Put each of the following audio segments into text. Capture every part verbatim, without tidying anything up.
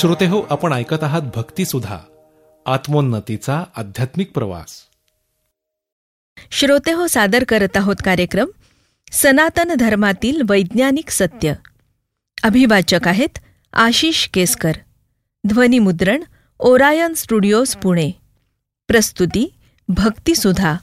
श्रोतेहो, आपण ऐकत आहात भक्ती सुधा, आत्मोन्नतीचा आध्यात्मिक प्रवास. श्रोतेहो, सादर करत आहोत कार्यक्रम सनातन धर्मातील वैज्ञानिक सत्य. अभिवाचक आहेत आशिष केसकर. ध्वनिमुद्रण ओरायन स्टुडिओज पुणे. प्रस्तुती भक्ती सुधा.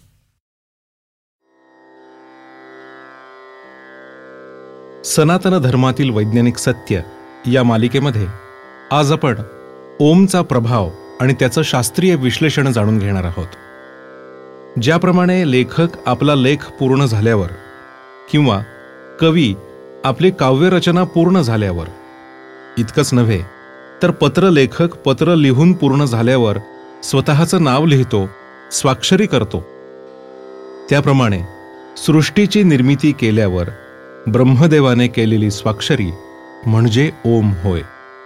सनातन धर्मातील वैज्ञानिक सत्य या मालिकेमध्ये आज आपण ओमचा प्रभाव आणि त्याचं शास्त्रीय विश्लेषण जाणून घेणार आहोत. ज्याप्रमाणे लेखक आपला लेख पूर्ण झाल्यावर किंवा कवी आपली काव्यरचना पूर्ण झाल्यावर, इतकंच नव्हे तर पत्रलेखक पत्र लिहून पूर्ण झाल्यावर स्वतःचं नाव लिहितो, स्वाक्षरी करतो, त्याप्रमाणे सृष्टीची निर्मिती केल्यावर ब्रह्मदेवाने केलेली स्वाक्षरी म्हणजे ओम होय.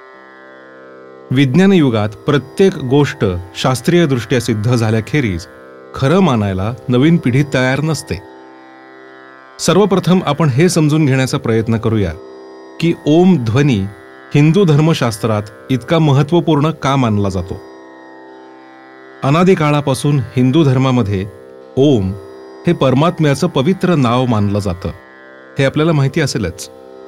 विज्ञान युगात प्रत्येक गोष्ट शास्त्रीयदृष्ट्या सिद्ध झाल्याखेरीज खरं मानायला नवीन पिढी तयार नसते. सर्वप्रथम आपण हे समजून घेण्याचा प्रयत्न करूया की ओम ध्वनी हिंदू धर्मशास्त्रात इतका महत्त्वपूर्ण का मानला जातो. अनादी काळापासून हिंदू धर्मामध्ये ओम हे परमात्म्याचं पवित्र नाव मानलं जातं, हे आपल्याला माहिती असेलच.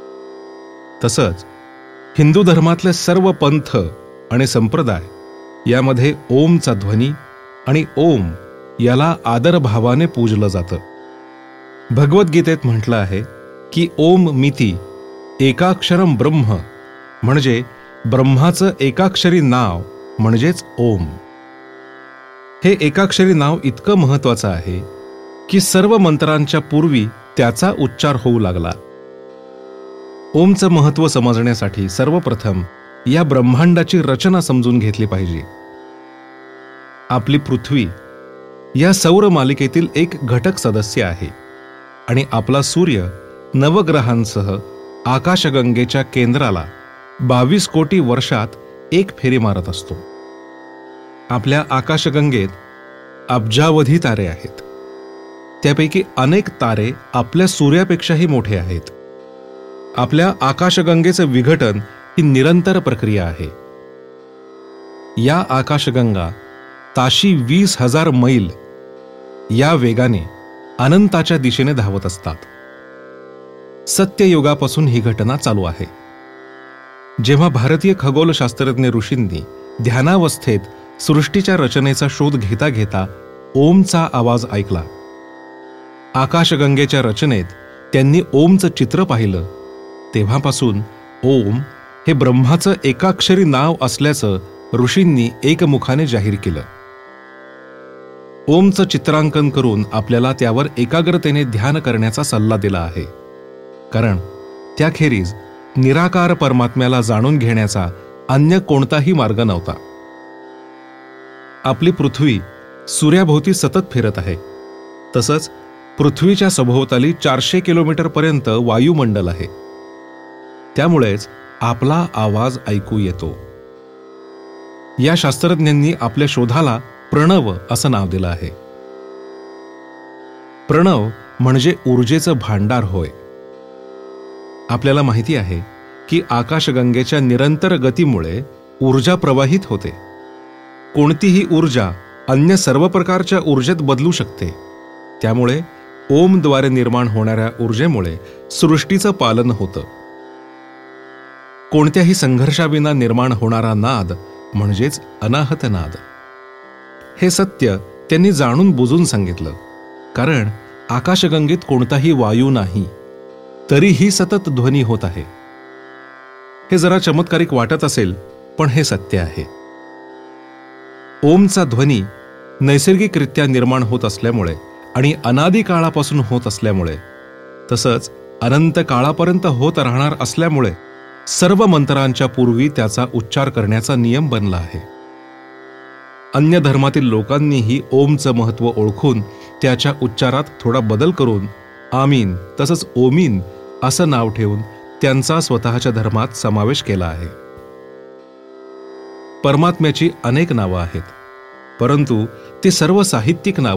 तसंच हिंदू धर्मातले सर्व पंथ आणि संप्रदाय यामध्ये ओमचा ध्वनी आणि ओम याला आदरभावाने पूजलं जातं. भगवद्गीतेत म्हटलं आहे की ओम मिती एकाक्षरम ब्रह्म, म्हणजे ब्रह्माचं एकाक्षरी नाव म्हणजेच ओम. हे एकाक्षरी नाव इतकं महत्वाचं आहे की सर्व मंत्रांच्या पूर्वी त्याचा उच्चार होऊ लागला. ओमचं महत्त्व समजण्यासाठी सर्वप्रथम या ब्रह्मांडाची रचना समजून घेतली पाहिजे. आपली पृथ्वी या सौर मालिकेतील एक घटक सदस्य आहे आणि आपला सूर्य नवग्रहांसह आकाशगंगेच्या केंद्राला बावीस कोटी वर्षात एक फेरी मारत असतो. आपल्या आकाशगंगेत अब्जावधी तारे आहेत. त्यापैकी अनेक तारे आपल्या सूर्यापेक्षाही मोठे आहेत. आपल्या आकाशगंगेचं विघटन ही निरंतर प्रक्रिया आहे. या आकाशगंगा ताशी वीस हजार मैल या वेगाने अनंताच्या दिशेने धावत असतात. सत्ययुगापासून ही घटना चालू आहे. जेव्हा भारतीय खगोलशास्त्रज्ञ ऋषींनी ध्यानावस्थेत सृष्टीच्या रचनेचा शोध घेता घेता ओमचा आवाज ऐकला, आकाशगंगेच्या रचनेत त्यांनी ओमचं चित्र पाहिलं, तेव्हापासून ओम हे ब्रह्माचं एकाक्षरी नाव असल्याचं ऋषींनी एकमुखाने जाहीर केलं. ओमचं चित्रांकन करून आपल्याला त्यावर एकाग्रतेने ध्यान करण्याचा सल्ला दिला आहे, कारण त्याखेरीज निराकार परमात्म्याला जाणून घेण्याचा अन्य कोणताही मार्ग नव्हता. आपली पृथ्वी सूर्याभोवती सतत फिरत आहे. तसंच पृथ्वीच्या सभोवताली चारशे किलोमीटर पर्यंत वायुमंडल आहे. त्यामुळेच आपला आवाज ऐकू येतो. या शास्त्रज्ञांनी आपल्या शोधाला प्रणव असं नाव दिलं आहे. प्रणव म्हणजे ऊर्जेचं भांडार होय. आपल्याला माहिती आहे की आकाशगंगेच्या निरंतर गतीमुळे ऊर्जा प्रवाहित होते. कोणतीही ऊर्जा अन्य सर्व प्रकारच्या ऊर्जेत बदलू शकते. त्यामुळे ओमद्वारे निर्माण होणाऱ्या ऊर्जेमुळे सृष्टीचं पालन होतं. कोणत्याही संघर्षाविना निर्माण होणारा नाद म्हणजेच अनाहत नाद. हे सत्य त्यांनी जाणून बुजून सांगितलं, कारण आकाशगंगेत कोणताही वायू नाही, तरीही सतत ध्वनी होत आहे. हे जरा चमत्कारिक वाटत असेल, पण हे सत्य आहे. ओमचा ध्वनी नैसर्गिकरित्या निर्माण होत असल्यामुळे आणि अनादी काळापासून होत असल्यामुळे, तसंच अनंत काळापर्यंत होत राहणार असल्यामुळे सर्व मंत्रांच्या पूर्वी त्याचा उच्चार करण्याचा नियम बनला आहे. अन्य धर्मातील लोकांनीही ओमचं महत्त्व ओळखून त्याच्या उच्चारात थोडा बदल करून आमीन तसंच ओमीन असं नाव ठेवून त्यांचा स्वतःच्या धर्मात समावेश केला आहे. परमात्म्याची अनेक नावं आहेत, परंतु ती सर्व साहित्यिक नावं